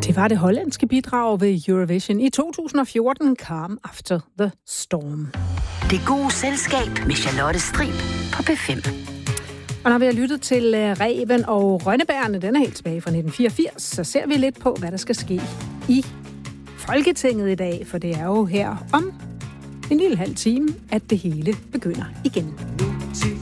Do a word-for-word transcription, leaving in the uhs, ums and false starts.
Det var det hollandske bidrag ved Eurovision i to tusind og fjorten, Calm After the Storm. Det gode selskab med Charlotte Strib på P fem. Og når vi har lyttet til Ræven og Rønnebærene, den er helt tilbage fra nitten fireogfirs, så ser vi lidt på, hvad der skal ske i Folketinget i dag, for det er jo her om en lille halv time, at det hele begynder igen.